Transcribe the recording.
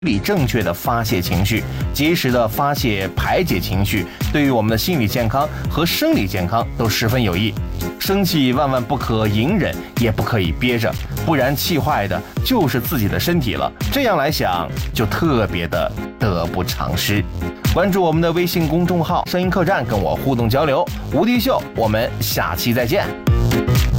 理正确的发泄情绪，及时的发泄排解情绪，对于我们的心理健康和生理健康都十分有益。生气万万不可隐忍，也不可以憋着，不然气坏的就是自己的身体了。这样来想，就特别的得不偿失。关注我们的微信公众号“声音客栈”，跟我互动交流。无敌秀，我们下期再见。